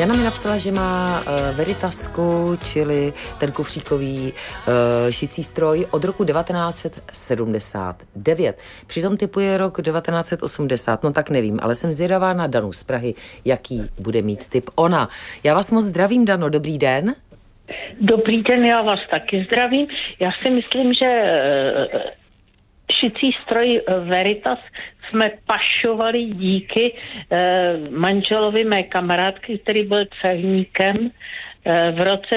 Jana mi napsala, že má Veritasku, čili ten kufříkový šicí stroj od roku 1979. Přitom typuje rok 1980, no tak nevím, ale jsem zvědavá na Danu z Prahy, jaký bude mít typ ona. Já vás moc zdravím, Dano, dobrý den. Dobrý den, já vás taky zdravím. Já si myslím, že šicí stroj Veritas jsme pašovali díky manželovi mé kamarádky, který byl celníkem v roce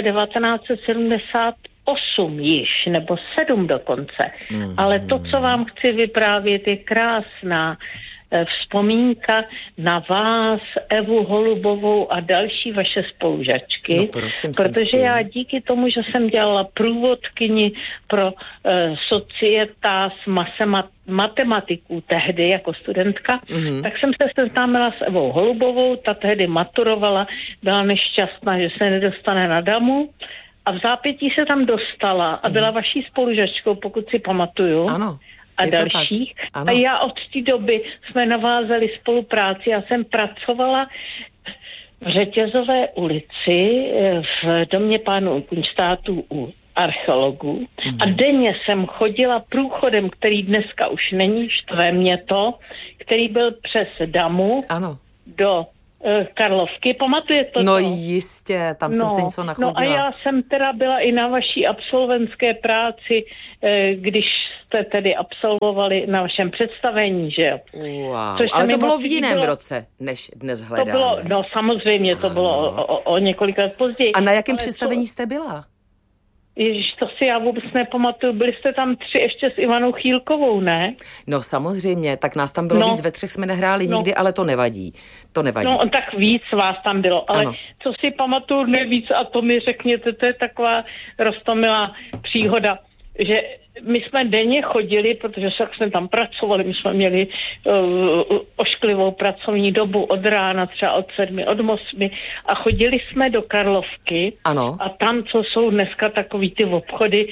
1978 již, nebo 7 dokonce. Ale to, co vám chci vyprávět, je krásná vzpomínka na vás, Evu Holubovou a další vaše spolužačky, no, prosím, protože já díky tomu, že jsem dělala průvodkyni pro Societas matematiků tehdy jako studentka, tak jsem se seznámila s Evou Holubovou, ta tehdy maturovala, byla nešťastná, že se nedostane na damu a v zápětí se tam dostala a byla vaší spolužačkou, pokud si pamatuju. Ano. A dalších. A já od té doby jsme navázali spolupráci. Já jsem pracovala v Řetězové ulici v domě pánů Kunštátů u archeologů a denně jsem chodila průchodem, který dneska už není, štve mě to, který byl přes damu do Karlovky, pamatujete to? No jistě, tam jsem se něco nachodila. No a já jsem teda byla i na vaší absolventské práci, když jste tedy absolvovali na vašem představení, že jo? Wow, ale to bylo v jiném roce, než dnes hledáme. To bylo, no samozřejmě, to bylo o několik let později. A na jakém představení jste byla? Ježiš, to si já vůbec nepamatuju. Byli jste tam 3 ještě s Ivanou Chýlkovou, ne? No samozřejmě, tak nás tam bylo víc, ve 3 jsme nehráli nikdy, ale to nevadí. To nevadí. No tak víc vás tam bylo, ale co si pamatuju nejvíc, a to mi řekněte, to je taková roztomilá příhoda, že my jsme denně chodili, protože jsme tam pracovali, my jsme měli ošklivou pracovní dobu od rána, třeba od 7, od 8 a chodili jsme do Karlovky a tam, co jsou dneska takový ty obchody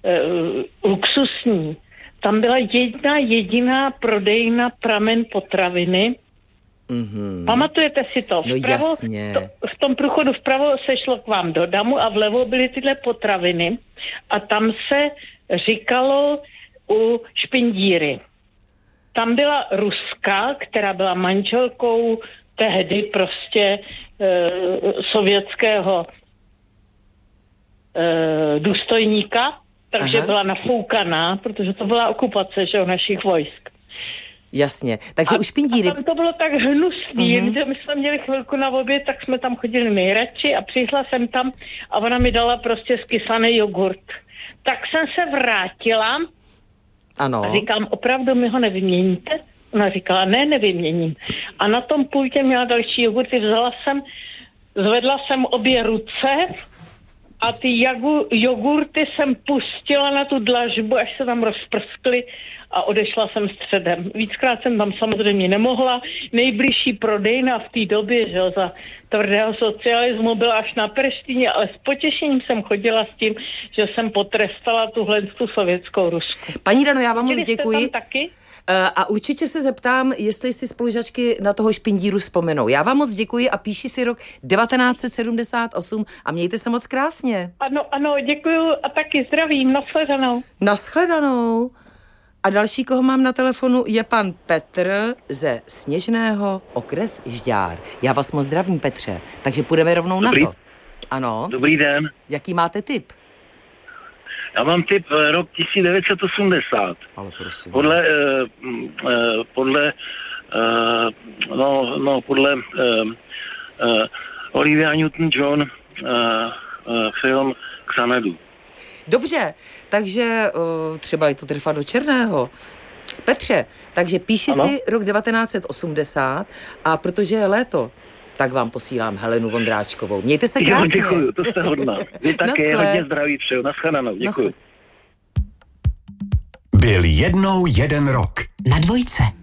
luxusní, tam byla jedna jediná prodejna Pramen potraviny. Pamatujete si to? No jasně. V tom průchodu vpravo se šlo k vám do damu a vlevo byly tyhle potraviny a tam se říkalo u Špindíry. Tam byla Ruska, která byla manželkou tehdy prostě sovětského důstojníka, takže byla nafoukaná, protože to byla okupace, že, našich vojsk. Jasně, takže u Špindíry... A tam to bylo tak hnusný, že my jsme měli chvilku na oběd, tak jsme tam chodili nejradši a přišla jsem tam a ona mi dala prostě skysaný jogurt. Tak jsem se vrátila a říkám, opravdu mi ho nevyměníte? Ona říkala, ne, nevyměním. A na tom pultě měla další jogurty, zvedla jsem obě ruce a ty jogurty jsem pustila na tu dlažbu, až se tam rozprskly a odešla jsem středem. Víckrát jsem tam samozřejmě nemohla. Nejbližší prodejna v té době, že za tvrdého socialismu, byla až na Perštíně, ale s potěšením jsem chodila s tím, že jsem potrestala tuhle sovětskou Rusku. Paní Dano, já vám moc děkuji. Jste tam taky? A určitě se zeptám, jestli si spolužačky na toho Špindíru vzpomenou. Já vám moc děkuji a píši si rok 1978 a mějte se moc krásně. Ano, děkuju a taky zdravím. Nashledanou. Nashledanou. A další, koho mám na telefonu, je pan Petr ze Sněžného, okres Žďár. Já vás moc zdravím, Petře. Takže půjdeme rovnou na to. Ano. Dobrý den. Jaký máte tip? Já mám tip rok 1980. Ale prosím. Podle Olivia Newton-John film Xanadu. Dobře, takže třeba je to Trfa do černého. Petře, takže píši si rok 1980 a protože je léto, tak vám posílám Helenu Vondráčkovou. Mějte se krásně. Jo, děkuju, to jste hodná. Vy také hodně zdraví přeju. Naschledanou, děkuju. Byl jednou jeden rok. Na Dvojce.